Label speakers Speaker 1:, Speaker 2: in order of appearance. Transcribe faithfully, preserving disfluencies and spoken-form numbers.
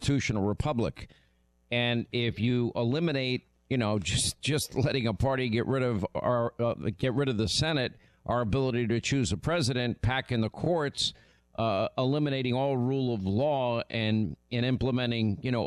Speaker 1: constitutional republic. And if you eliminate, you know, just just letting a party get rid of our uh, get rid of the Senate, our ability to choose a president, pack in the courts, uh, eliminating all rule of law and in implementing, you know,